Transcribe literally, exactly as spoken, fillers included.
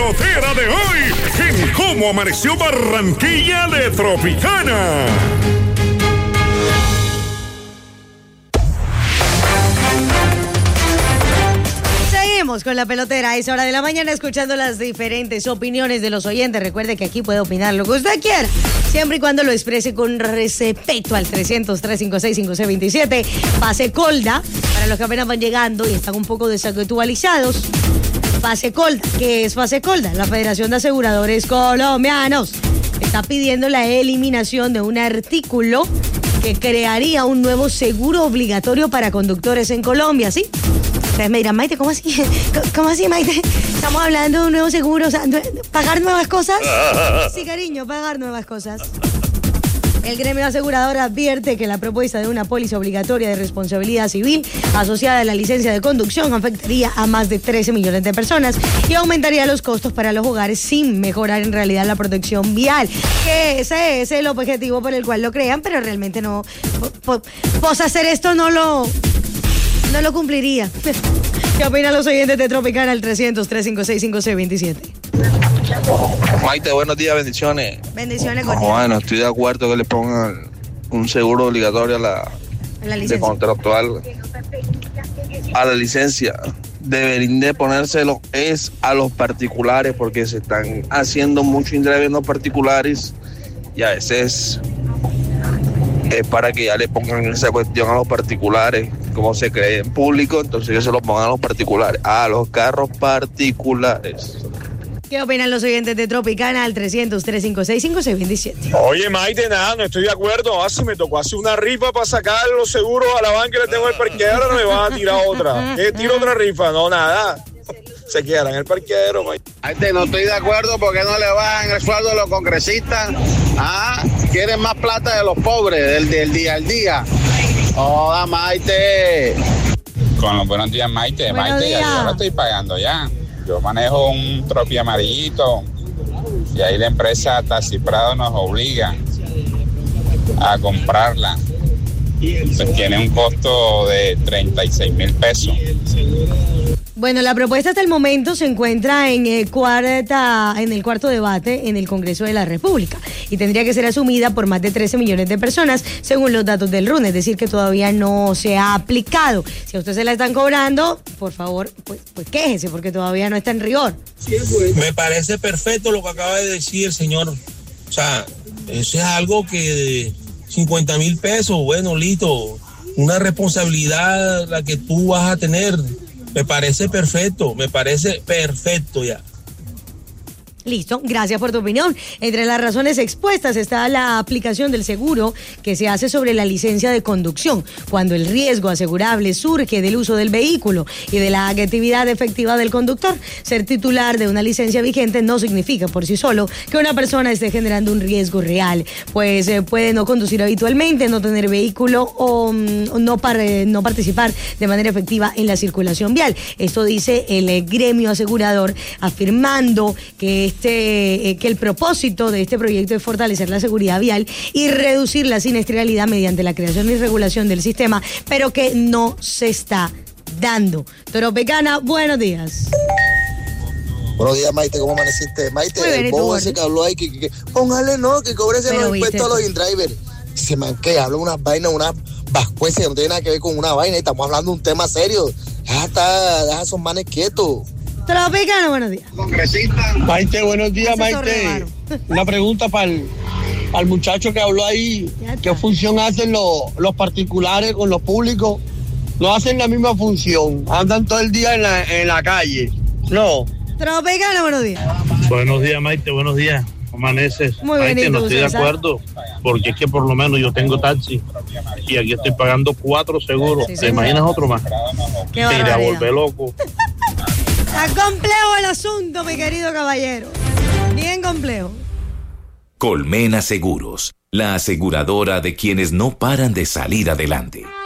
pelotera de hoy en Cómo Amaneció Barranquilla de Tropicana. Seguimos con la pelotera, es hora de la mañana escuchando las diferentes opiniones de los oyentes. Recuerde que aquí puede opinar lo que usted quiera, siempre y cuando lo exprese con respeto al trescientos, trescientos cincuenta y seis, cincuenta y seis veintisiete. Pase Colda, para los que apenas van llegando y están un poco desactualizados. Pase Colda, ¿qué es Pase Colda? La Federación de Aseguradores Colombianos está pidiendo la eliminación de un artículo que crearía un nuevo seguro obligatorio para conductores en Colombia, ¿sí? Ustedes me dirán, Maite, ¿cómo así? ¿Cómo así, Maite? Estamos hablando de un nuevo seguro, o sea, ¿pagar nuevas cosas? Sí, cariño, pagar nuevas cosas. El gremio asegurador advierte que la propuesta de una póliza obligatoria de responsabilidad civil asociada a la licencia de conducción afectaría a más de trece millones de personas y aumentaría los costos para los hogares sin mejorar en realidad la protección vial. Que ese es el objetivo por el cual lo crean, pero realmente no... Pues hacer esto no lo... no lo cumpliría. ¿Qué opinan los oyentes de Tropicana al trescientos, trescientos cincuenta y seis, cincuenta y seis veintisiete? Maite, buenos días, bendiciones. Bendiciones, con Bueno, estoy de acuerdo que le pongan un seguro obligatorio a la, la licencia. de contractual a la licencia. Deberían de ponérselo es a los particulares porque se están haciendo mucho interés en los particulares y a veces es para que ya le pongan esa cuestión a los particulares, como se cree en público, entonces que se lo pongan a los particulares, a los carros particulares. ¿Qué opinan los oyentes de Tropicana al trescientos, trescientos cincuenta y seis, cincuenta y seis veintisiete? Oye, Maite, nada, no estoy de acuerdo. Ah, si me tocó hacer una rifa para sacar los seguros a la banca que le tengo en el parqueadero, no me van a tirar otra. ¿Qué tiro otra rifa? No, nada. Se quedará en el parqueadero, Maite. Maite, no estoy de acuerdo porque no le bajan el sueldo a los congresistas. Ah, quieren más plata de los pobres, del, del día al día. Hola, Maite. Con los buenos días, Maite. Buenos Maite, días. ya yo lo estoy pagando ya. Yo manejo un tropi amarillito y ahí la empresa Taxi Prado nos obliga a comprarla. Pues tiene un costo de treinta y seis mil pesos. Bueno, la propuesta hasta el momento se encuentra en el, cuarta, en el cuarto debate en el Congreso de la República y tendría que ser asumida por más de trece millones de personas según los datos del R U N, es decir, que todavía no se ha aplicado. Si a usted se la están cobrando, por favor, pues, pues quéjese porque todavía no está en rigor. Me parece perfecto lo que acaba de decir el señor. O sea, eso es algo que cincuenta mil pesos, bueno, listo, una responsabilidad la que tú vas a tener. Me parece perfecto, me parece perfecto ya. Listo, gracias por tu opinión. Entre las razones expuestas está la aplicación del seguro que se hace sobre la licencia de conducción, cuando el riesgo asegurable surge del uso del vehículo y de la actividad efectiva del conductor. Ser titular de una licencia vigente no significa por sí solo que una persona esté generando un riesgo real, pues eh, puede no conducir habitualmente, no tener vehículo o mm, no, par, eh, no participar de manera efectiva en la circulación vial. Esto dice el eh, gremio asegurador, afirmando que Este, eh, que el propósito de este proyecto es fortalecer la seguridad vial y reducir la siniestralidad mediante la creación y regulación del sistema, pero que no se está dando. Tropicana, buenos días. Buenos días, Maite, ¿cómo amaneciste? Maite, Muy bien, el bobo ese que habló ahí, que, que, que póngale no, que cobrese los impuestos a los in-drivers. Se man que habla unas vainas, unas vascueces que no tiene nada que ver con una vaina y estamos hablando de un tema serio. Deja, está, deja a esos manes quietos. Tropicana, buenos días. Maite, buenos días, Maite. Una pregunta para el, para el muchacho que habló ahí. ¿Qué función hacen los, los particulares con los públicos? No hacen la misma función. Andan todo el día en la, en la calle. No. Tropicana, buenos días. Buenos días, Maite, buenos días. ¿Cómo amaneces? Muy bien, Maite, ¿y no tú, estoy de César? acuerdo, porque es que por lo menos yo tengo taxi y aquí estoy pagando cuatro seguros. Sí, ¿Te señor. imaginas otro más? Qué Te iré a barbaridad. volver loco. Está complejo el asunto, mi querido caballero. Bien complejo. Colmena Seguros, la aseguradora de quienes no paran de salir adelante.